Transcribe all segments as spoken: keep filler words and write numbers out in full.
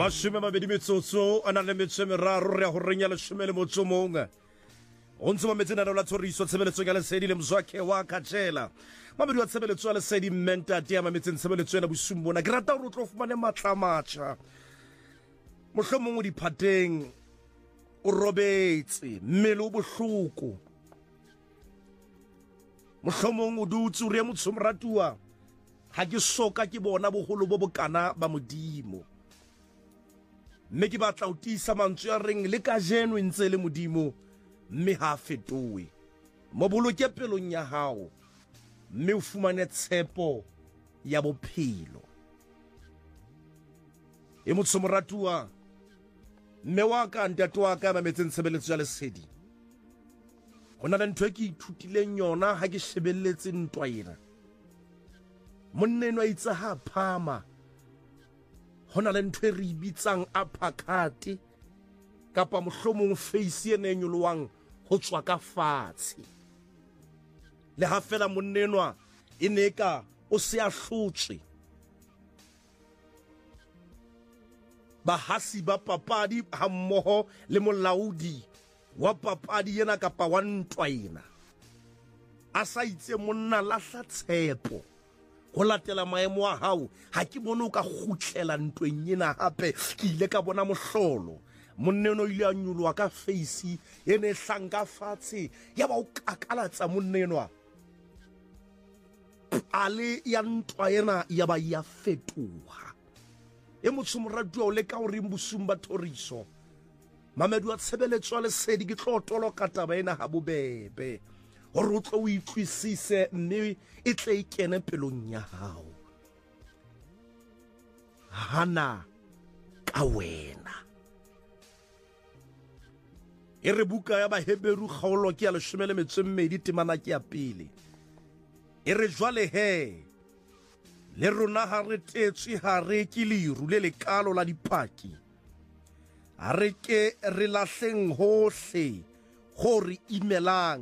Mashime mabedi metsotso a na le metso e meraro re a go renya leshome le motso mongwe o ntse mametse na la tsoriso tshebeletso ya lesedi le mzwakhe wa khatshela mabedi wa tshebeletso ya lesedi menta tia mametse tshebeletso ya bosum bona ke rata go tlo fumane matla matša mohlomong di phateng o robetse mmele o bohloko mohlomong o dutse o re motho mratua ha ke soka ke bona bogolo bo bokana ba modimo mme ke batla o tisa mantswe a reng le ka jeno ntse le modimo mme ha fetowe mo boloke pelong ya hao mme o fumane tshepo ya bophelo e motho moratua mme wa ka ntate wa ka mametseng tshebeletso ya lesedi hona le ntwe ke ithutileng yona ha ke shebelletse ntwa ena monneno a itse ha phama hona le ntwe re ibitsang aphakate kapa mohlomong face ene nyolwang ho tswa ka fatshe le ha fela monnenwa e ne ka o se a hlotswe bahasi ba papadi ha mmoho le molaudi wa papadi yena kapa wa ntwa ena a sa itse monna lahla tshepo go latela maemo a hao ha ke bone o ka gutlela ntweng ena hape ke ile ka bona mohlolo monneno ile a nyolwa ka face ene hlanka fatshe ya ba o kakalatsa monnenwa ale ya ntwa ena ya ba ya fetoha e motho moratua o le ka o re mbusumba thoriso mamedi wa tshebeletso ya lesedi ke tlo tolo ka taba ena ha bobebe gore o tlo o itlisise mme e tle e kene pelong ya hao hana ka wena e re buka ya baheberu kgaolo ke ya leshome le metso e mmedi temana ke ya pele e re jwale he le rona ha re tetswe ha re ke liru le lekalo la dipaki ha re ke re lahleng hohle go re imelang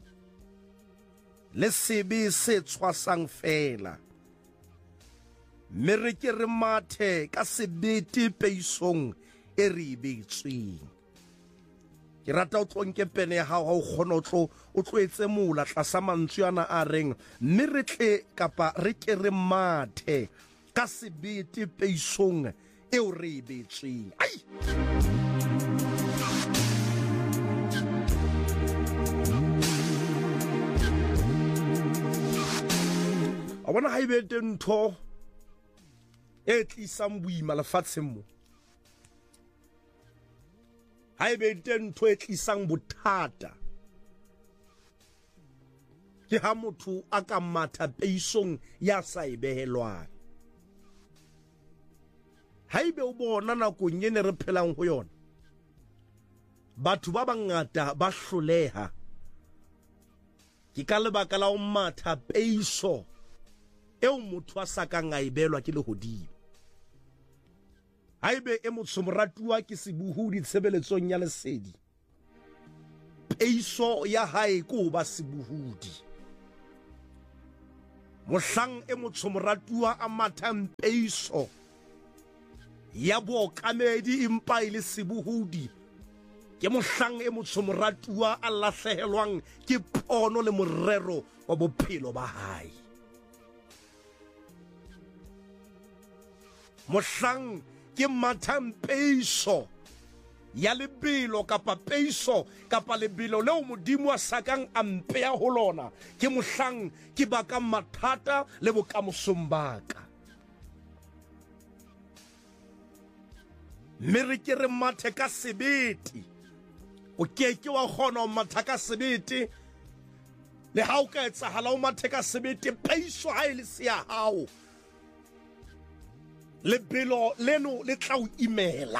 le sebe se tshwasang fela mme re ke re mathe ka sebete peisong e re ibetsweng ke rata o tlonke pene ya hao ha o kgona o tlo o tlo etse mola tlasa mantswe ana a reng mme re tle kapa re ke re mathe ka sebete peisong e o re ibetsweng ai a bona ha ibe ntho e tlisang boima lefatsheng mo ha ibe ntho e tlisang bothata ke ha motho a ka matha peisong ya sa ibehelwang ha ibe o bona nakong ene re phelang ho yona batho ba bangata ba hloleha ke ka lebaka la o matha peiso eo motho a sa ka ngaibelwa ke lehodimo haibe e motho moratua ke sebuhudi tshebeletsong ya lesedi peiso ya hae ko ba sebuhudi mohlang e motho moratua a mathang peiso ya bookamedi impa ile sebuhudi ke mohlang e motho moratua a lahlehelwang ke pono le morero wa bophelo ba hae mohlang ke mathang peiso ya lebelo kapa peiso kapa lebelo leo modimo a sakang ampe ya ho lona ke mohlang ke baka mathata le bokamosong baka mme re ke re mathe ka sebete o keke wa kgona ho matha ka sebete le ha o ka etsahala o mathe ka sebete peiso ha ile se ya hao lebelo leno le tla o imela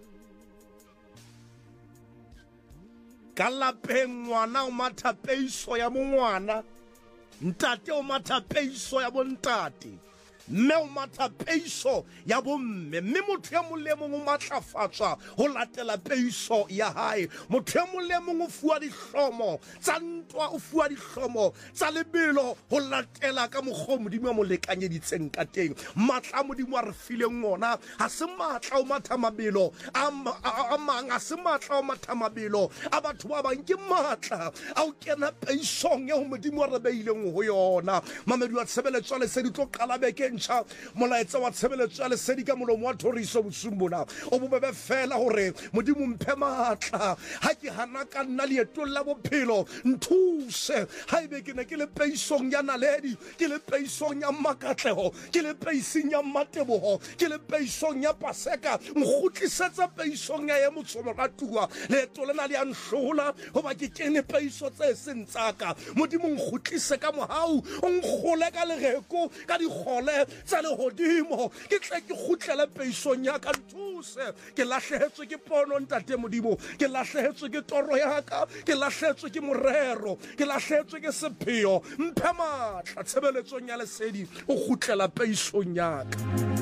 ka lapeng ngwana o matha peiso ya mongwana ntate o matha peiso ya bontate mme o matha peiso ya bomme mme motho ya mong le mong o matlafatswa ho latela peiso ya hae motho ya mong le mong o fuwa dihlomo tsa ntwa o fuwa dihlomo tsa lebelo ho latela ka mokgwa Modimo a mo lekanyeditseng ka teng matla Modimo a re fileng ona ha se matla o matha mabelo a mang a se matla o matha mabelo a batho ba bang ke matla a o kena peisong ya ho Modimo a re beileng ho yona mamedi wa tshebeletso le se di tlo qala beke ntsha molaetsa wa tshebeletso le se di ka molomo wa thoriso bosumbona o bobebe fela hore Modimo mphe matla ha ke hana ka nna le etlo la bophelo nthuse ha ibe ke ne ke le peisong ya naledi ke le peisong ya makatlego ke le peising ya mateboho ke le peisong ya paseka nkgutlisetsa peisong ya ye motsomoratuwa le etlo le na le anhlola hoba ke kene peiso tse seng tsaka Modimo nkgutlise ka mohau o nkgole ka lereko ka digole tsa lehodimo ke tle ke kgutlele peisong ya ka nthuse ke lahlehetswe ke pono ntate Modimo ke lahlehetswe ke toro ya ka ke lahlehetswe ke morero ke lahlehetswe ke sepheo mphe matla tshebeletsong ya lesedi o kgutlela peisong ya ka